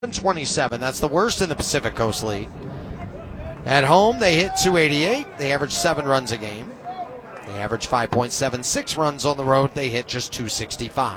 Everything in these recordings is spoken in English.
27. That's the worst in the Pacific Coast League. At home, they hit .288. They average 7 runs a game. They average 5.76 runs on the road. They hit just .265.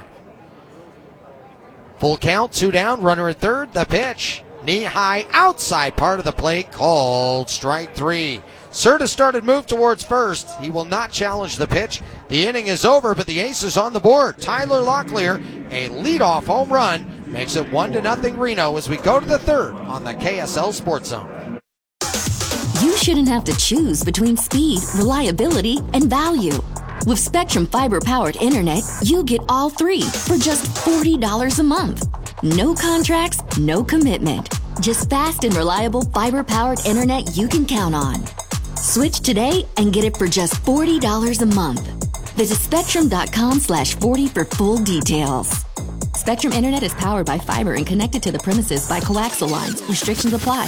Full count, 2 down, runner at third. The pitch, knee high, outside part of the plate, called strike 3. Cerda started move towards first. He will not challenge the pitch. The inning is over, but the ace is on the board. Tyler Locklear, a leadoff home run, makes it 1-0 Reno as we go to the third on the KSL Sports Zone. You shouldn't have to choose between speed, reliability, and value. With Spectrum Fiber-powered internet, you get all 3 for just $40 a month. No contracts, no commitment. Just fast and reliable fiber-powered internet you can count on. Switch today and get it for just $40 a month. Visit spectrum.com/40 for full details. Spectrum Internet is powered by fiber and connected to the premises by coaxial lines. Restrictions apply.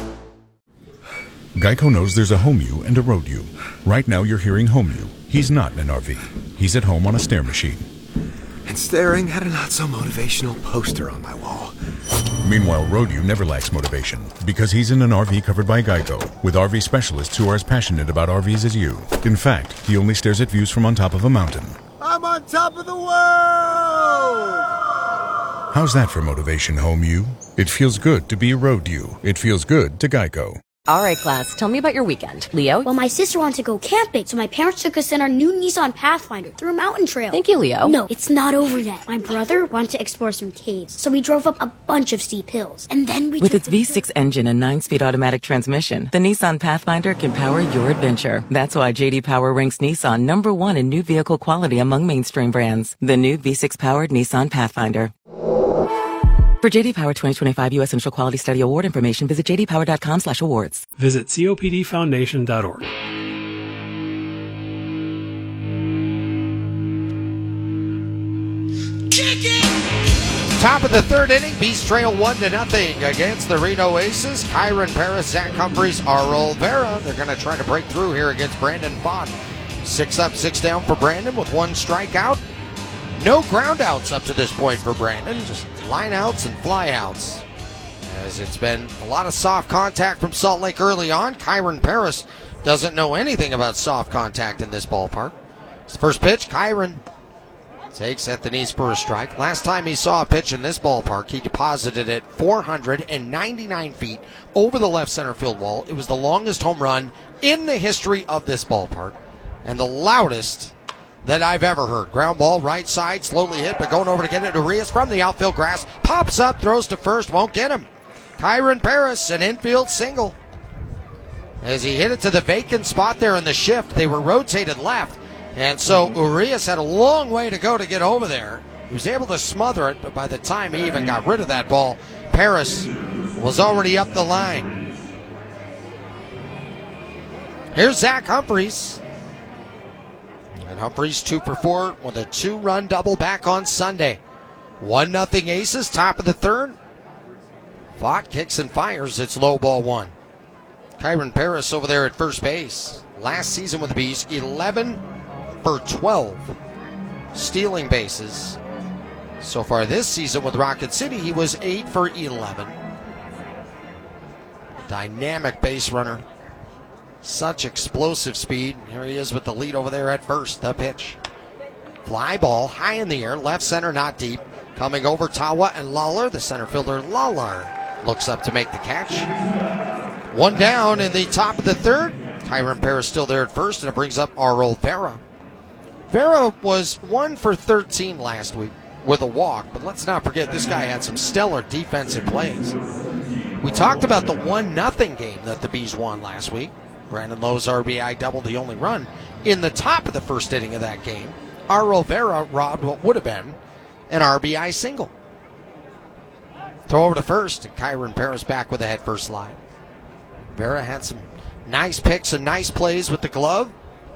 Geico knows there's a home you and a road you. Right now you're hearing home you. He's not in an RV. He's at home on a stair machine. And staring at a not-so-motivational poster on my wall. Meanwhile, road you never lacks motivation because he's in an RV covered by Geico with RV specialists who are as passionate about RVs as you. In fact, he only stares at views from on top of a mountain. I'm on top of the world! How's that for motivation, home you? It feels good to be a road you. It feels good to Geico. All right, class, tell me about your weekend. Leo? Well, my sister wanted to go camping, so my parents took us in our new Nissan Pathfinder through a mountain trail. Thank you, Leo. No, it's not over yet. My brother wanted to explore some caves, so we drove up a bunch of steep hills. And then we With its V6 engine and 9-speed automatic transmission, the Nissan Pathfinder can power your adventure. That's why J.D. Power ranks Nissan #1 in new vehicle quality among mainstream brands. The new V6-powered Nissan Pathfinder. For J.D. Power 2025 U.S. Initial Quality Study Award information, visit jdpower.com/awards. Visit copdfoundation.org. Top of the third inning, Beast trail 1-0 against the Reno Aces. Kyron Paris, Zach Humphreys, Arol Vera. They're going to try to break through here against Brandon Vaught. 6 up, 6 down for Brandon with 1 strikeout. No ground outs up to this point for Brandon, just line outs and fly outs. As it's been a lot of soft contact from Salt Lake early on. Kyron Paris doesn't know anything about soft contact in this ballpark. His first pitch, Kyron takes at the knees for a strike. Last time he saw a pitch in this ballpark, he deposited it 499 feet over the left center field wall. It was the longest home run in the history of this ballpark and the loudest that I've ever heard. Ground ball, right side, slowly hit, but going over to get it to Urias from the outfield grass. Pops up, throws to first, won't get him. Kyron Paris, an infield single. As he hit it to the vacant spot there in the shift, they were rotated left. And so Urias had a long way to go to get over there. He was able to smother it, but by the time he even got rid of that ball, Paris was already up the line. Here's Zach Humphreys. And Humphreys 2 for 4 with a 2-run double back on Sunday. 1-0 Aces, top of the third. Vaught kicks and fires. It's low ball 1. Kyron Paris over there at first base. Last season with the Bees, 11 for 12 stealing bases. So far this season with Rocket City, he was 8 for 11. Dynamic base runner. Such explosive speed. Here he is with the lead over there at first. The pitch. Fly ball high in the air. Left center, not deep. Coming over Tawa and Lawler. The center fielder, Lawler, looks up to make the catch. 1 down in the top of the third. Kyron Paris still there at first, and it brings up Arol Vera. Vera was 1 for 13 last week with a walk, but let's not forget this guy had some stellar defensive plays. We talked about the 1-0 game that the Bees won last week. Brandon Lowe's RBI doubled the only run in the top of the first inning of that game. Arol Vera robbed what would have been an RBI single. Throw over to first, and Kyron Paris back with a head first slide. Vera had some nice picks and nice plays with the glove.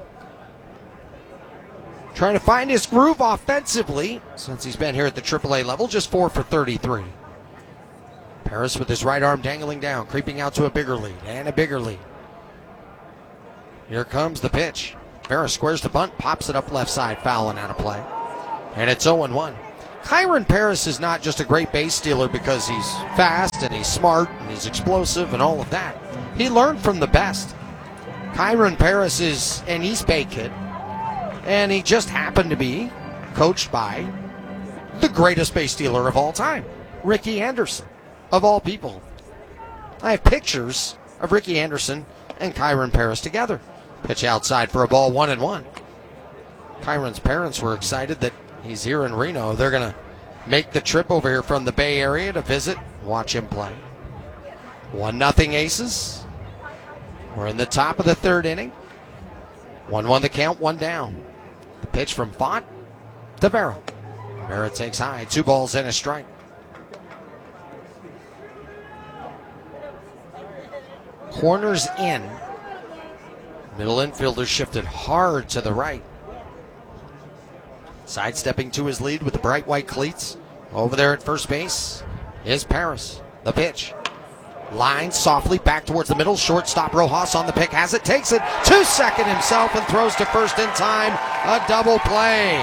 Trying to find his groove offensively since he's been here at the AAA level, just 4 for 33. Paris with his right arm dangling down, creeping out to a bigger lead, and a bigger lead. Here comes the pitch. Vera squares the bunt, pops it up left side, fouling out of play. And it's 0-1. Kyron Paris is not just a great base stealer because he's fast and he's smart and he's explosive and all of that. He learned from the best. Kyron Paris is an East Bay kid, and he just happened to be coached by the greatest base stealer of all time, Ricky Anderson, of all people. I have pictures of Ricky Anderson and Kyron Paris together. Pitch outside for a ball, 1-1. Kyron's parents were excited that he's here in Reno. They're going to make the trip over here from the Bay Area to visit, watch him play. 1-0 Aces. We're in the top of the third inning. 1-1 the count, one down. The pitch from Font to Vera. Vera takes high, 2 balls and a strike. Corners in. Middle infielder shifted hard to the right. Sidestepping to his lead with the bright white cleats. Over there at first base is Paris. The pitch. Line softly back towards the middle. Shortstop Rojas on the pick. Has it, takes it to second himself and throws to first in time. A double play.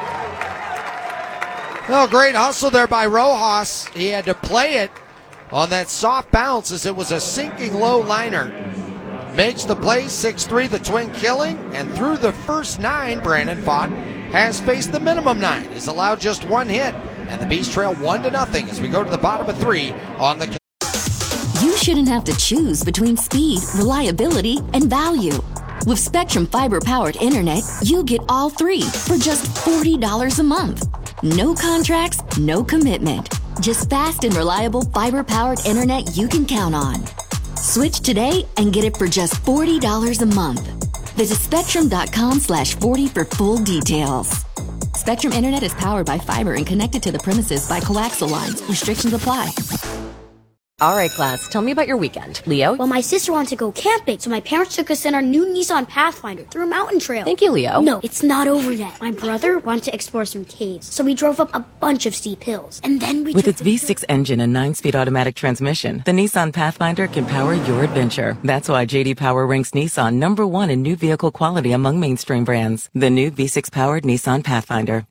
Oh, great hustle there by Rojas. He had to play it on that soft bounce as it was a sinking low liner. Makes the play, 6-3, the Twin killing. And through the first 9, Brandon Font has faced the minimum 9. He's allowed just 1 hit. And the Bees trail 1-0 as we go to the bottom of 3 on the... You shouldn't have to choose between speed, reliability, and value. With Spectrum Fiber-powered internet, you get all 3 for just $40 a month. No contracts, no commitment. Just fast and reliable fiber-powered internet you can count on. Switch today and get it for just $40 a month. Visit Spectrum.com/40 for full details. Spectrum Internet is powered by fiber and connected to the premises by coaxial lines. Restrictions apply. All right, class, tell me about your weekend. Leo? Well, my sister wanted to go camping, so my parents took us in our new Nissan Pathfinder through a mountain trail. Thank you, Leo. No, it's not over yet. My brother wanted to explore some caves, so we drove up a bunch of steep hills. And then we With its V6 engine and 9-speed automatic transmission, the Nissan Pathfinder can power your adventure. That's why J.D. Power ranks Nissan #1 in new vehicle quality among mainstream brands. The new V6-powered Nissan Pathfinder.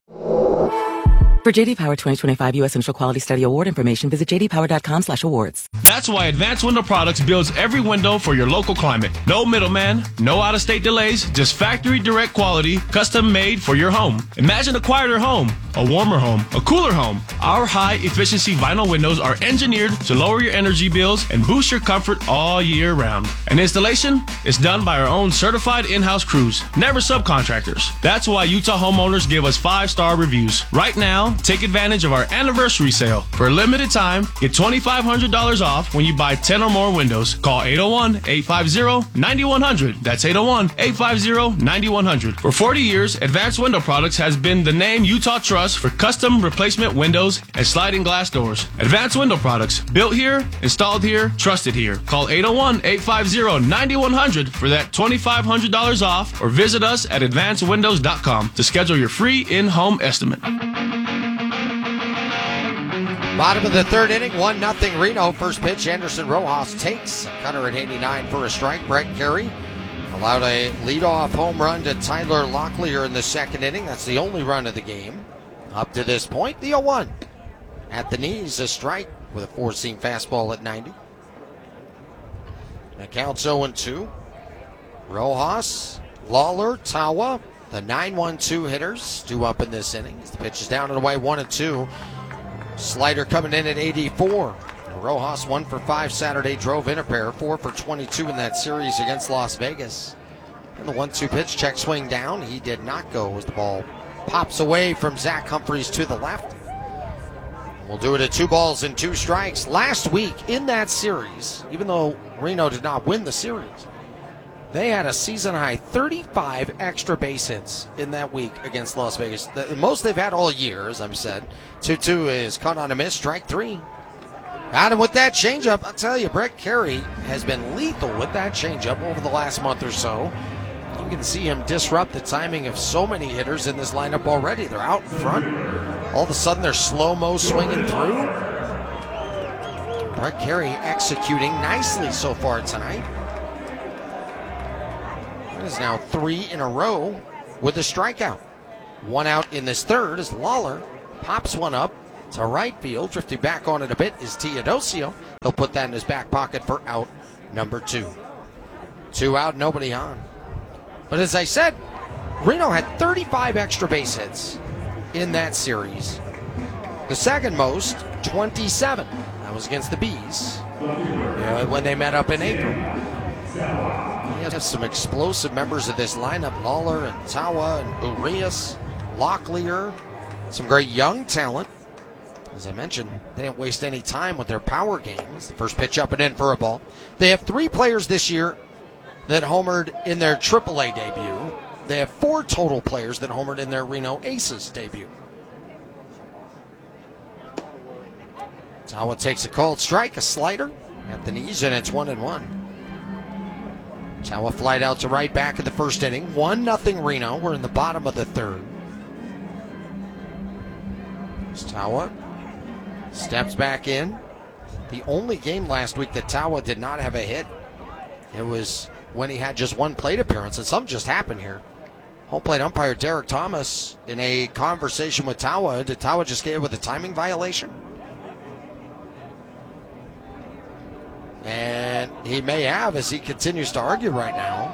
For J.D. Power 2025 U.S. Initial Quality Study Award information, visit jdpower.com/awards. That's why Advanced Window Products builds every window for your local climate. No middleman, no out-of-state delays, just factory direct quality, custom made for your home. Imagine a quieter home, a warmer home, a cooler home. Our high-efficiency vinyl windows are engineered to lower your energy bills and boost your comfort all year round. And installation is done by our own certified in-house crews, never subcontractors. That's why Utah homeowners give us 5-star reviews. Right now, take advantage of our anniversary sale. For a limited time, get $2,500 off when you buy 10 or more windows. Call 801-850-9100. That's 801-850-9100. For 40 years, Advanced Window Products has been the name Utah trusts for custom replacement windows and sliding glass doors. Advanced Window Products, built here, installed here, trusted here. Call 801-850-9100 for that $2,500 off or visit us at advancedwindows.com to schedule your free in-home estimate. Bottom of the third inning, 1-0 Reno. First pitch, Anderson Rojas takes a cutter at 89 for a strike. Brett Carey allowed a leadoff home run to Tyler Locklear in the second inning. That's the only run of the game up to this point. The 0-1 at the knees, a strike with a 4-seam fastball at 90. The count's 0-2. Rojas, Lawler, Tawa, the 9-1-2 hitters due up in this inning. The pitch is down and away, 1-2. Slider coming in at 84. Rojas 1 for 5 Saturday, drove in a pair, 4 for 22 in that series against Las Vegas. And the 1-2 pitch, check swing down. He did not go as the ball pops away from Zach Humphreys to the left. We'll do it at 2 balls and 2 strikes. Last week in that series, even though Reno did not win the series, they had a season-high 35 extra base hits in that week against Las Vegas. The most they've had all year, as I've said. 2-2 is caught on a miss, strike 3. Out with that changeup, I'll tell you, Brett Carey has been lethal with that changeup over the last month or so. You can see him disrupt the timing of so many hitters in this lineup already. They're out in front. All of a sudden, they're slow-mo swinging through. Brett Carey executing nicely so far tonight. It is now 3 in a row with a strikeout. 1 out in this third as Lawler pops one up to right field. Drifting back on it a bit is Teodosio. He'll put that in his back pocket for out number 2. 2 out, nobody on. But as I said, Reno had 35 extra base hits in that series. The second most, 27. That was against the Bees when they met up in April. You have some explosive members of this lineup, Lawler and Tawa and Urias, Locklear, some great young talent. As I mentioned, they didn't waste any time with their power games. The first pitch up and in for a ball. They have 3 players this year that homered in their AAA debut. They have 4 total players that homered in their Reno Aces debut. Tawa takes a called strike, a slider at the knees, and it's 1-1. Tawa flied out to right back in the first inning. 1-0 Reno. We're in the bottom of the third. Tawa steps back in. The only game last week that Tawa did not have a hit, it was when he had just 1 plate appearance, and something just happened here. Home plate umpire Derek Thomas in a conversation with Tawa. Did Tawa just get hit with a timing violation? And he may have, as he continues to argue right now.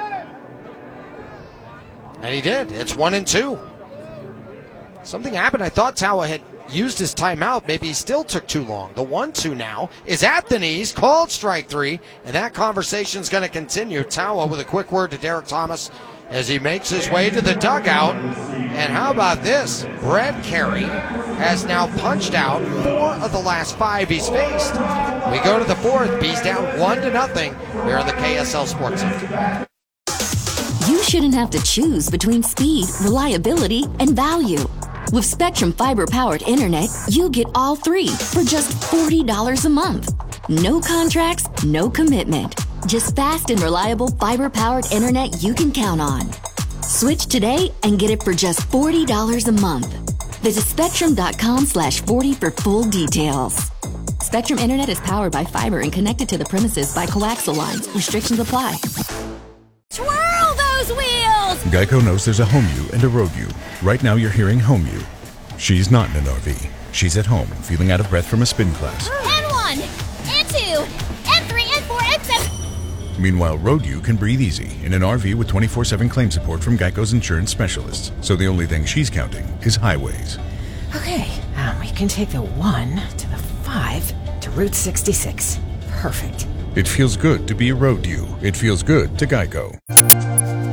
And he did. It's 1-2. Something happened. I thought Tawa had used his timeout. Maybe he still took too long. The 1-2 now is at the knees, called strike 3, and that conversation is going to continue. Tawa with a quick word to Derek Thomas as he makes his way to the dugout. And how about this? Brett Carey has now punched out 4 of the last 5 he's faced. We go to the 4th. Bees down 1-0 here on the KSL Sports Center. You shouldn't have to choose between speed, reliability, and value. With Spectrum Fiber-powered internet, you get all 3 for just $40 a month. No contracts, no commitment. Just fast and reliable fiber-powered internet you can count on. Switch today and get it for just $40 a month. Visit Spectrum.com/40 for full details. Spectrum Internet is powered by fiber and connected to the premises by coaxial lines. Restrictions apply. Twirl those wheels! Geico knows there's a home you and a road you. Right now you're hearing home you. She's not in an RV. She's at home, feeling out of breath from a spin class. And 1, and 2, and 3, and 4, and 7. Meanwhile, road you can breathe easy in an RV with 24/7 claim support from Geico's insurance specialists. So the only thing she's counting is highways. Okay, we can take the 1 to the 5 to Route 66. Perfect. It feels good to be a road you. It feels good to Geico.